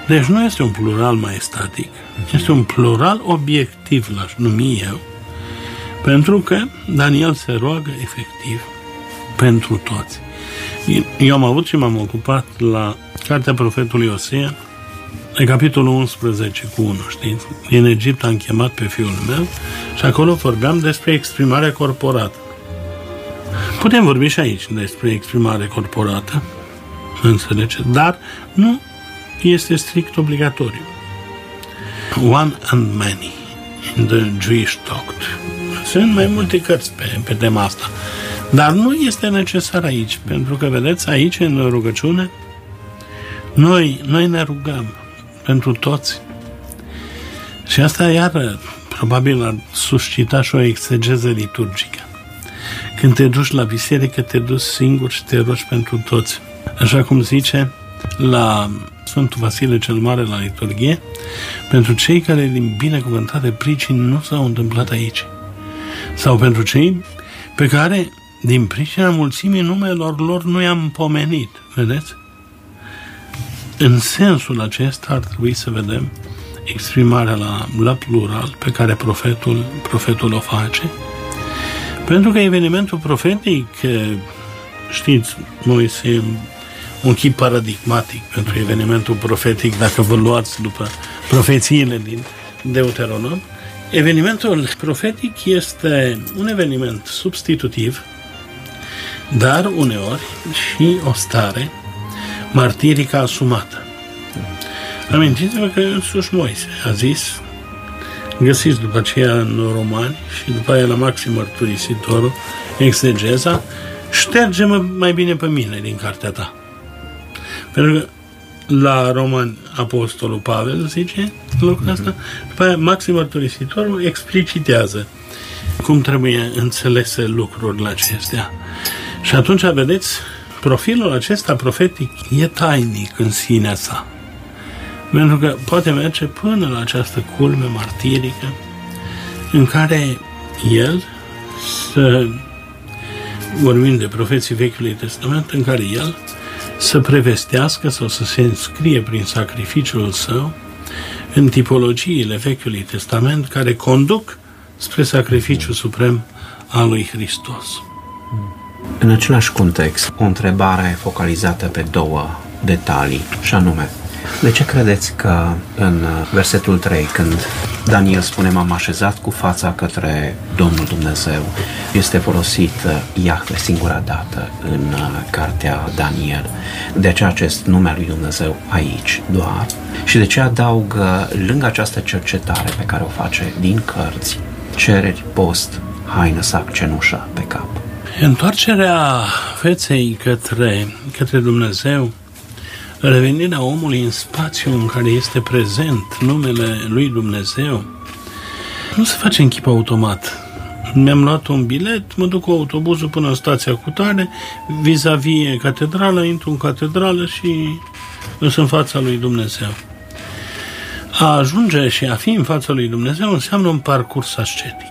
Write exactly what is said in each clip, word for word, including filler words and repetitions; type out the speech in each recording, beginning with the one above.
Deci nu este un plural maestatic, este un plural obiectiv, l-aș numi eu, pentru că Daniel se roagă efectiv pentru toți. Eu am avut și m-am ocupat la cartea profetului Osea, în capitolul unsprezece cu unu, știți? În Egipt am chemat pe fiul meu și acolo vorbeam despre exprimarea corporată. Putem vorbi și aici despre exprimare corporată, înțelegeți, dar nu este strict obligatoriu. One and many in the Jewish Talk. Sunt mai multe cărți pe, pe tema asta, dar nu este necesar aici, pentru că, vedeți, aici, în rugăciune, noi, noi ne rugăm pentru toți. Și asta, iar, probabil ar suscita și o exegeză liturgică. Când te duci la biserică, te duci singur și te rogi pentru toți. Așa cum zice la Sfântul Vasile cel Mare la liturghie, pentru cei care din binecuvântate pricini nu s-au întâmplat aici. Sau pentru cei pe care din pricina mulțimii numelor lor nu i-am pomenit. Vedeți? În sensul acesta ar trebui să vedem exprimarea la, la plural pe care profetul, profetul o face. Pentru că evenimentul profetic, știți, Moise, un chip paradigmatic pentru evenimentul profetic, dacă vă luați după profețiile din Deuteronom, evenimentul profetic este un eveniment substitutiv, dar uneori și o stare martirică asumată. Amintiți-vă că însuși Moise a zis, găsiți după aceea în Romani și după aia la Maxim Mărturisitorul, exegeza, șterge-mă mai bine pe mine din cartea ta. Pentru că la Romani Apostolul Pavel zice lucrul ăsta, după aia Maxim Mărturisitorul explicitează cum trebuie înțelese lucrurile acestea. Și atunci, vedeți, profilul acesta profetic e tainic în sinea sa. Pentru că poate merge până la această culme martirică în care el, să vorbim de profeții Vechiului Testament, în care el să prevestească sau să se înscrie prin sacrificiul său în tipologiile Vechiului Testament care conduc spre sacrificiul suprem al lui Hristos. În același context, o întrebare focalizată pe două detalii, și anume, de ce credeți că în versetul trei, când Daniel spune m-am așezat cu fața către Domnul Dumnezeu, este folosit Iahve singura dată în cartea Daniel? De ce acest nume al lui Dumnezeu aici doar? Și de ce adaugă, lângă această cercetare pe care o face din cărți, cereri, post, haină, sac, cenușă pe cap? Întoarcerea feței către, către Dumnezeu, revenirea omului în spațiul în care este prezent numele lui Dumnezeu, nu se face în chip automat. Mi-am luat un bilet, mă duc cu autobuzul până în stația cutare, vis-a-vis catedrală, intru în catedrală și sunt în fața lui Dumnezeu. A ajunge și a fi în fața lui Dumnezeu înseamnă un parcurs ascetic.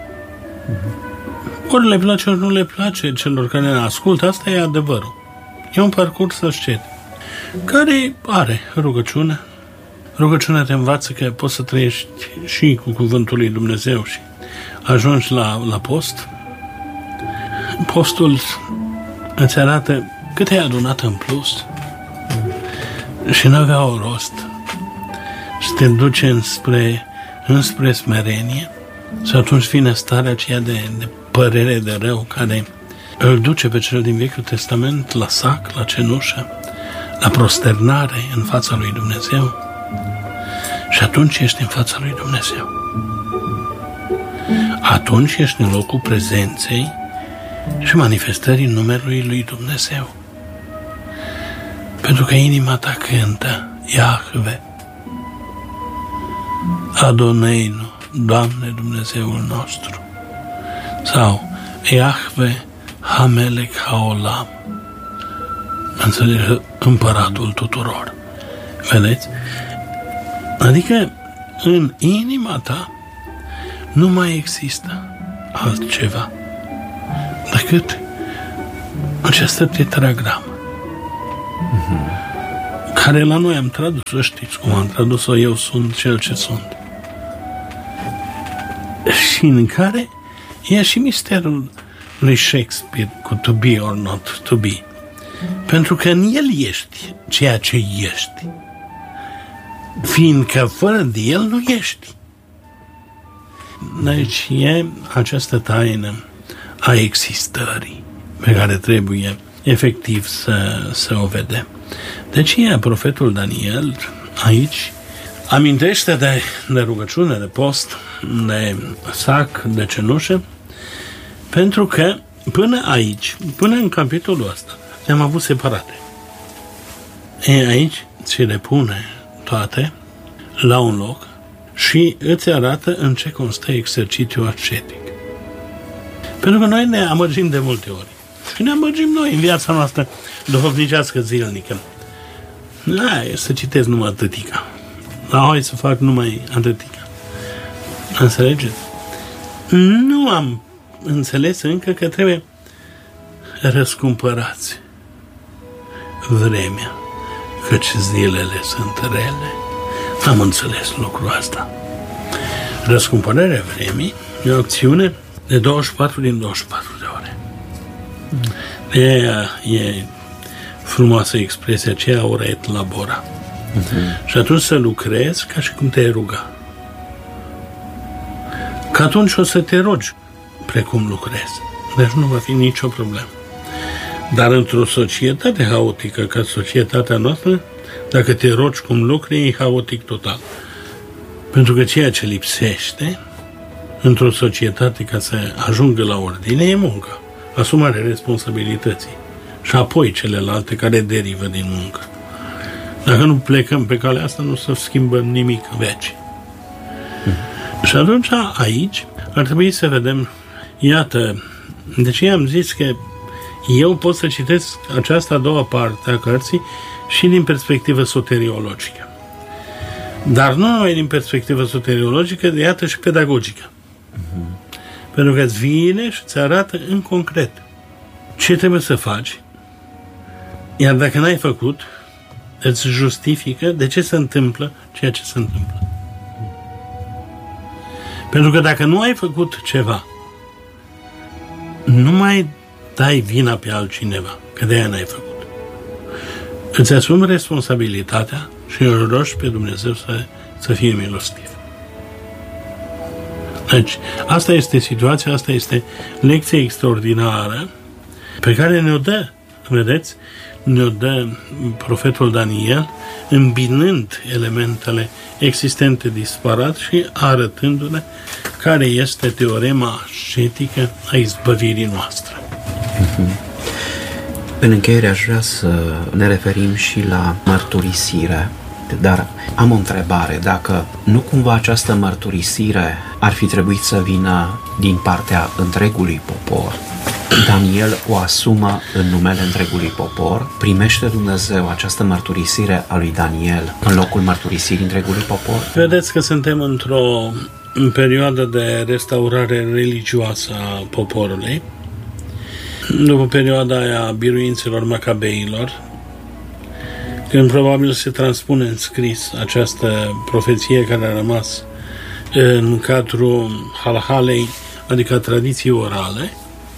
Ori le place, ori nu le place celor care ne ascultă, asta e adevărul. E un parcurs ascetic care are rugăciune. Rugăciunea te învață că poți să trăiești și cu cuvântul lui Dumnezeu și ajungi la, la post. Postul îți arată cât ai adunat în plus și nu avea o rost și te duce înspre, înspre smerenie și atunci vine starea aceea de, de părere de rău care îl duce pe cel din Vechiul Testament la sac, la cenușă, la prosternare în fața lui Dumnezeu. Și atunci ești în fața lui Dumnezeu. Atunci ești în locul prezenței și manifestării numelui lui Dumnezeu. Pentru că inima ta cântă Iahve, Adoneinu, Doamne Dumnezeul nostru, sau Iahve Hamelech Haolam, înțelege, împăratul tuturor. Vedeți? Adică în inima ta nu mai există altceva decât această tetragramă. Mm-hmm. care la noi am tradus-o, știți cum am tradus-o, eu sunt cel ce sunt. Și în care e și misterul lui Shakespeare cu to be or not to be. Pentru că în el ești ceea ce ești. Fiindcă fără de el nu ești. Deci e această taină a existării pe care trebuie efectiv să, să o vedem. Deci e profetul Daniel aici amintește de, de rugăciune, de post, de sac, de cenușă, pentru că până aici, până în capitolul ăsta, le-am avut separate. E aici ți le pune toate la un loc și îți arată în ce constă exercițiul ascetic. Pentru că noi ne amăgim de multe ori. Și ne amăgim noi în viața noastră duhovnicească zilnică. Hai, să citesc numai atâtica. Hai să fac numai atâtica. Înțelegeți? Nu am înțeles încă că trebuie răscumpărați vremea, căci zilele sunt rele. Am înțeles lucrul ăsta. Răscumpărarea vremii e o acțiune de douăzeci și patru din douăzeci și patru de ore. E, e frumoasă expresia aceea, ora et labora. Uh-huh. Și atunci să lucrezi ca și cum te-ai ruga. Că atunci o să te rogi precum lucrezi. Deci nu va fi nicio problemă. Dar într-o societate haotică ca societatea noastră, dacă te rogi cum lucri, e haotic total. Pentru că ceea ce lipsește într-o societate ca să ajungă la ordine e muncă, asumarea responsabilității și apoi celelalte care derivă din muncă. Dacă nu plecăm pe calea asta, nu o să schimbăm nimic în veci. Mm. Și atunci aici ar trebui să vedem, iată, de ce am zis că eu pot să citesc această a doua parte a cărții și din perspectivă soteriologică. Dar nu numai din perspectivă soteriologică, de iată și pedagogică. Uh-huh. Pentru că îți vine și îți arată în concret ce trebuie să faci, iar dacă n-ai făcut, îți justifică de ce se întâmplă ceea ce se întâmplă. Pentru că dacă nu ai făcut ceva, nu mai dai vina pe altcineva, că de aia n-ai făcut. Îți asumi responsabilitatea și îl rogi pe Dumnezeu să, să fie milostiv. Deci, asta este situația, asta este lecția extraordinară pe care ne-o dă, vedeți, ne-o dă profetul Daniel, îmbinând elementele existente disparat și arătându-ne care este teorema ascetică a izbăvirii noastre. Mm-hmm. În încheiere aș vrea să ne referim și la mărturisire, dar am o întrebare, dacă nu cumva această mărturisire ar fi trebuit să vină din partea întregului popor, Daniel o asumă în numele întregului popor, primește Dumnezeu această mărturisire a lui Daniel în locul mărturisirii întregului popor? Vedeți că suntem într-o perioadă de restaurare religioasă a poporului, după perioada aia a biruințelor macabeilor, când probabil se transpune în scris această profeție care a rămas în cadrul halhalei, adică tradiții orale,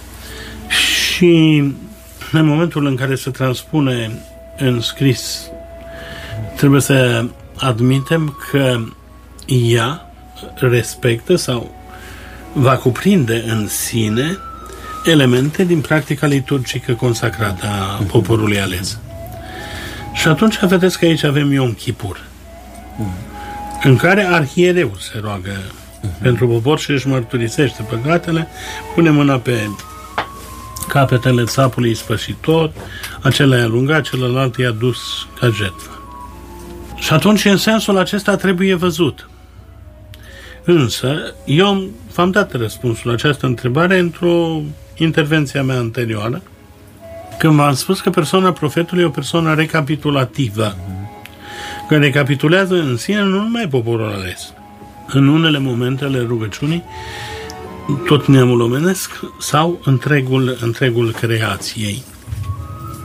și în momentul în care se transpune în scris, trebuie să admitem că ea respectă sau va cuprinde în sine elemente din practica liturgică consacrată a poporului ales. Și atunci vedeți că aici avem Iom Kippur, în care arhiereu se roagă uh-huh. pentru popor și își mărturisește păcatele, pune mâna pe capetele țapului ispășitor, acela e alungat, celălalt i-a dus ca jertfă. Și atunci, în sensul acesta, trebuie văzut. Însă, eu v-am dat răspunsul la această întrebare într-o intervenție mea anterioară, când v-am spus că persoana profetului e o persoană recapitulativă, că recapitulează în sine nu numai poporul ales. În unele momente ale rugăciunii, tot neamul omenesc sau întregul, întregul creației.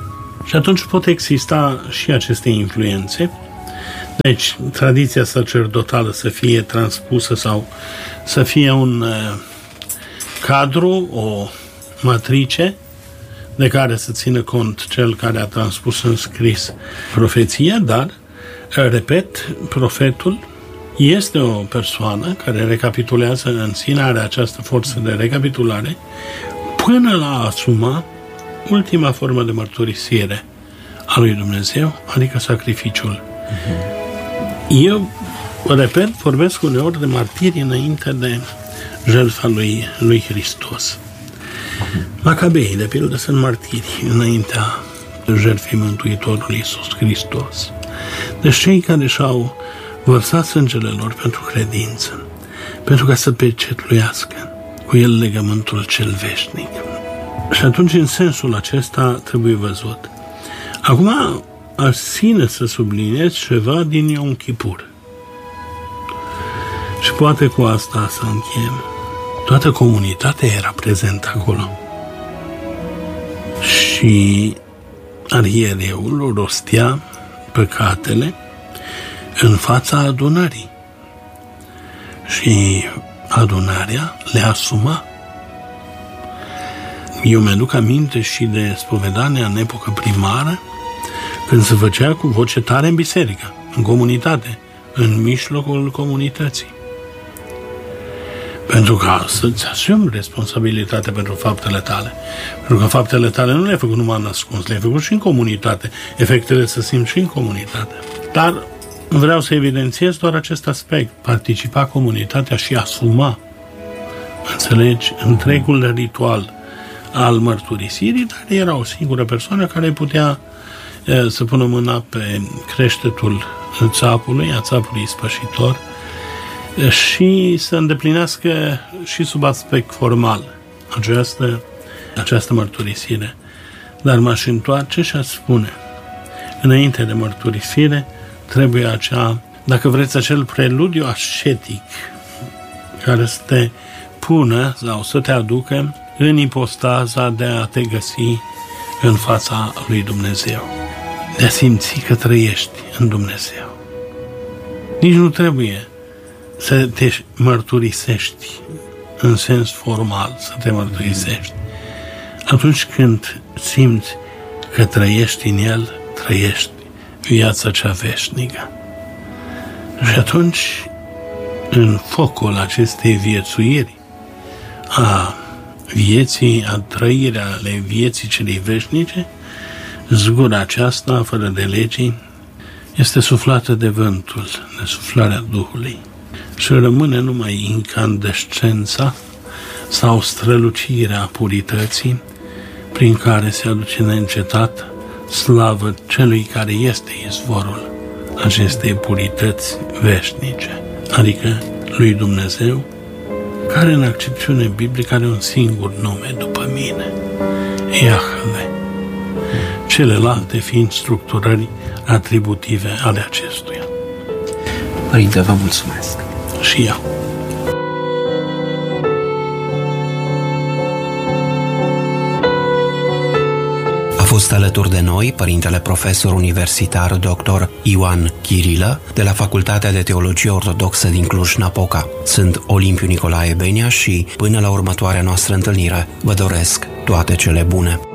Și atunci pot exista și aceste influențe. Deci, tradiția sacerdotală să fie transpusă sau să fie un uh, cadru, o matrice de care să țină cont cel care a transpus în scris profeția, dar, repet, profetul este o persoană care recapitulează în sine, are această forță de recapitulare, până la a asuma ultima formă de mărturisire a lui Dumnezeu, adică sacrificiul. Uh-huh. Eu, repet, vorbesc uneori de martiri înainte de jertfa lui, lui Hristos. Macabeii, de pildă, sunt martiri înaintea jertfei Mântuitorului Iisus Hristos. Deci cei care și-au vărsat sângele lor pentru credință, pentru ca să pecetluiască cu el legământul cel veșnic. Și atunci, în sensul acesta, trebuie văzut. Acum, aș ține să subliniez ceva din Iom Kipur. Și poate cu asta să încheiem. Toată comunitatea era prezentă acolo. Și arhiereul rostea păcatele în fața adunării. Și adunarea le asuma. Eu mi-aduc aminte și de spovedania în epocă primară, când se făcea cu voce tare în biserică, în comunitate, în mijlocul comunității. Pentru ca să-ți asumi responsabilitatea pentru faptele tale. Pentru că faptele tale nu le-ai făcut numai în ascuns, le-ai făcut și în comunitate. Efectele se simt și în comunitate. Dar vreau să evidențiez doar acest aspect. Participa comunitatea și asuma, înțelegi, întregul ritual al mărturisirii, dar era o singură persoană care putea e, să pună mâna pe creștetul țapului, a țapului spășitor, și să îndeplinească și sub aspect formal această, această mărturisire. Dar m-aș întoarce și aș spune, înainte de mărturisire, trebuie acea, dacă vreți, acel preludiu ascetic care să te pună sau să te aducă în ipostaza de a te găsi în fața lui Dumnezeu, de a simți că trăiești în Dumnezeu. Nici nu trebuie să te mărturisești în sens formal, să te mărturisești. Atunci când simți că trăiești în El, trăiești viața cea veșnică. Și atunci, în focul acestei viețuiri, a vieții, a trăirea ale vieții celei veșnice, zgura aceasta, fără de legii, este suflată de vântul, de suflarea Duhului. Și rămâne numai incandescența sau strălucirea purității prin care se aduce neîncetat slavă celui care este izvorul acestei purități veșnice, adică lui Dumnezeu, care în accepțiune biblică are un singur nume după mine, Iahve, celelalte fiind structurări atributive ale acestuia. Părinte, vă mulțumesc. Și eu. A fost alături de noi părintele profesor universitar doctor Ioan Chirilă de la Facultatea de Teologie Ortodoxă din Cluj-Napoca. Sunt Olimpiu Nicolae Benia și până la următoarea noastră întâlnire vă doresc toate cele bune.